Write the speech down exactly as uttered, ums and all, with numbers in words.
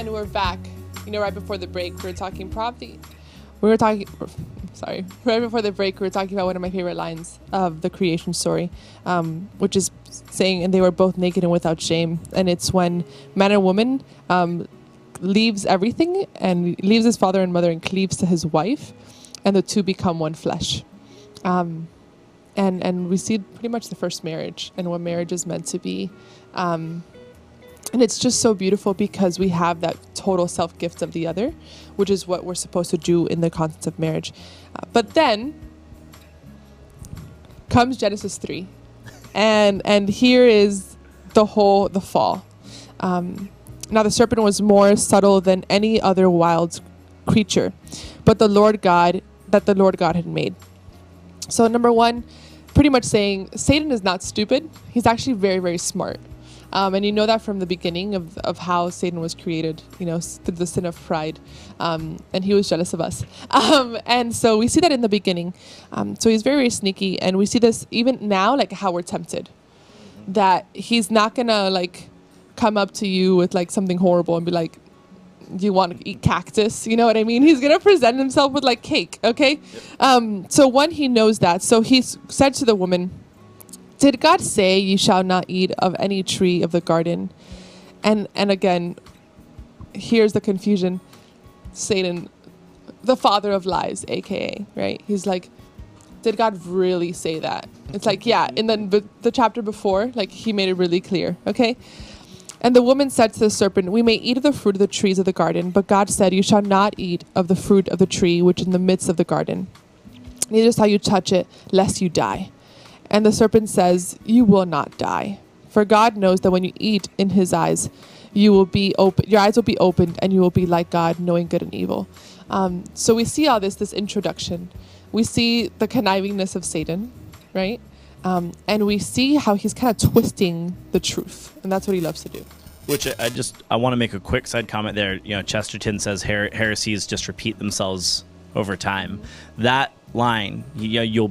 And we're back. You know, right before the break, we were talking probably, we were talking, sorry, right before the break, we were talking about one of my favorite lines of the creation story, um, which is saying, and they were both naked and without shame. And it's when man and woman um, leaves everything and leaves his father and mother and cleaves to his wife, and the two become one flesh. Um, and, and we see pretty much the first marriage and what marriage is meant to be. Um, And it's just so beautiful because we have that total self-gift of the other, which is what we're supposed to do in the context of marriage. Uh, but then comes Genesis three. And and here is the whole, the fall. Um, now the serpent was more subtle than any other wild creature, but the Lord God, that the Lord God had made. So number one, pretty much saying Satan is not stupid. He's actually very, very smart. Um, and you know that from the beginning of, of how Satan was created, you know, through the sin of pride. Um, and he was jealous of us. Um, and so we see that in the beginning. Um, so he's very, very sneaky. And we see this even now, like how we're tempted. That he's not going to like come up to you with like something horrible and be like, do you want to eat cactus? You know what I mean? He's going to present himself with like cake. Okay. Yep. Um, so one, he knows that. So he said to the woman, did God say you shall not eat of any tree of the garden? And and again, here's the confusion. Satan, the father of lies, A K A, right? He's like, did God really say that? It's like, yeah, in the, the chapter before, like he made it really clear, okay? And the woman said to the serpent, we may eat of the fruit of the trees of the garden, but God said, you shall not eat of the fruit of the tree which is in the midst of the garden. Neither shall you touch it, lest you die. And the serpent says, you will not die. For God knows that when you eat in his eyes, you will be open, your eyes will be opened and you will be like God, knowing good and evil. Um, so we see all this, this introduction. We see the connivingness of Satan, right? Um, and we see how he's kind of twisting the truth. And that's what he loves to do. Which I just, I want to make a quick side comment there. You know, Chesterton says her- heresies just repeat themselves over time. That line, you know, you'll